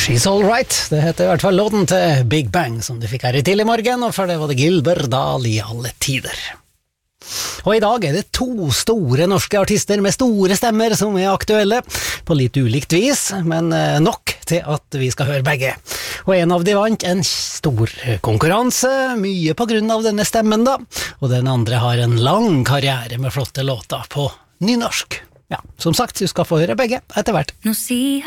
She's all right, det heter I hvert fall låten til Big Bang som du fikk her I tidlig morgen, og for det var det Gilbert Dahl I alle tider. Og I dag det to store norske artister med store stemmer som aktuelle, på litt ulikt vis, men nok til at vi skal høre begge. Og en av de vant en stor konkurranse, mye på grunn av denne stemmen da, og den andre har en lang karriere med flotte låter på nynorsk. Ja, som sagt, du skal få høre begge etter hvert. Nå sier